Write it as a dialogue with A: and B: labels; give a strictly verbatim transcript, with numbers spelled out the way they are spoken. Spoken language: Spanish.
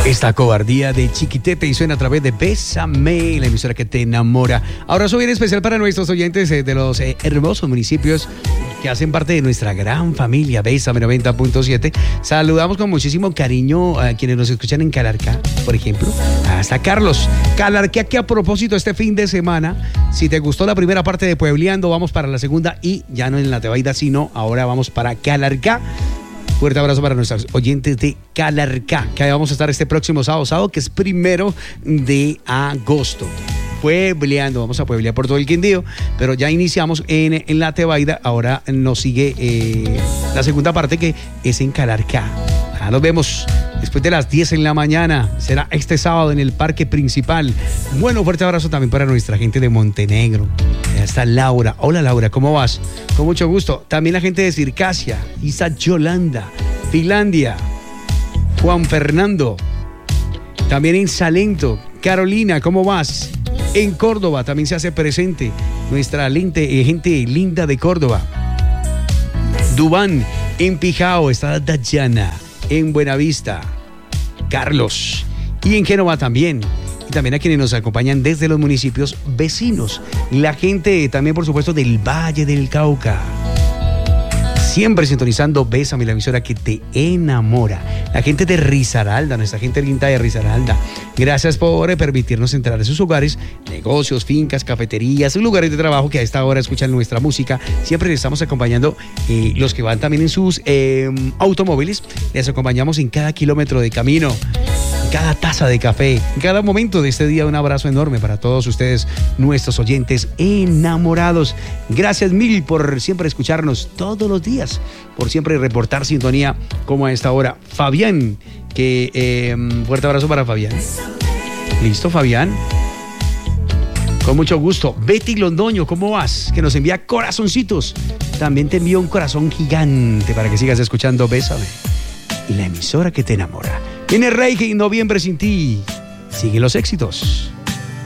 A: Esta cobardía de Chiquitete y suena a través de Bésame, la emisora que te enamora. Abrazo bien especial para nuestros oyentes eh, de los eh, hermosos municipios que hacen parte de nuestra gran familia Bésame noventa punto siete. Saludamos con muchísimo cariño a quienes nos escuchan en Calarcá, por ejemplo, hasta Carlos. Calarcá, que a propósito este fin de semana, si te gustó la primera parte de Puebleando, vamos para la segunda y ya no en la Tebaida, sino ahora vamos para Calarcá. Fuerte abrazo para nuestros oyentes de Calarcá, que vamos a estar este próximo sábado, sábado que es primero de agosto. Puebleando, vamos a pueblear por todo el Quindío, pero ya iniciamos en, en la Tebaida, ahora nos sigue eh, la segunda parte que es en Calarcá. Ya nos vemos después de las diez en la mañana, será este sábado en el parque principal. Bueno, fuerte abrazo también para nuestra gente de Montenegro. Ya está Laura. Hola Laura, ¿cómo vas? Con mucho gusto. También la gente de Circasia, Isa Yolanda, Finlandia, Juan Fernando. También en Salento, Carolina, ¿cómo vas? En Córdoba también se hace presente nuestra lente, eh, gente linda de Córdoba. Dubán, en Pijao está Dayana. En Buenavista, Carlos, y en Génova también. Y también a quienes nos acompañan desde los municipios vecinos. La gente también, por supuesto, del Valle del Cauca. Siempre sintonizando Bésame, la emisora que te enamora. La gente de Risaralda, nuestra gente linda de Risaralda. Gracias por permitirnos entrar a sus hogares, negocios, fincas, cafeterías, lugares de trabajo que a esta hora escuchan nuestra música. Siempre les estamos acompañando, eh, los que van también en sus eh, automóviles. Les acompañamos en cada kilómetro de camino, cada taza de café, en cada momento de este día. Un abrazo enorme para todos ustedes, nuestros oyentes enamorados. Gracias mil por siempre escucharnos todos los días, por siempre reportar sintonía como a esta hora. Fabián, que eh, fuerte abrazo para Fabián. ¿Listo, Fabián? Con mucho gusto. Betty Londoño, ¿cómo vas? Que nos envía corazoncitos. También te envío un corazón gigante para que sigas escuchando Bésame, y la emisora que te enamora. Viene Reiki, Noviembre sin ti. Sigue los éxitos.